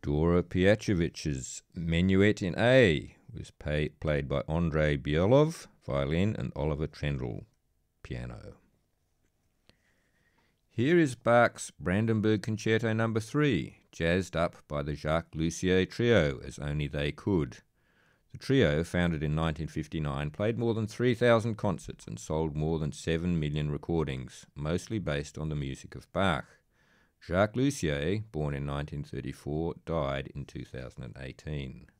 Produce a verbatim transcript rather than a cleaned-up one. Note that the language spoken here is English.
Dora Piacevich's Menuet in A was pay, played by Andrei Byelov, violin, and Oliver Trendle, piano. Here is Bach's Brandenburg Concerto number three, jazzed up by the Jacques Lussier Trio as only they could. The trio, founded in nineteen fifty-nine, played more than three thousand concerts and sold more than seven million recordings, mostly based on the music of Bach. Jacques Lussier, born in nineteen thirty-four, died in two thousand eighteen.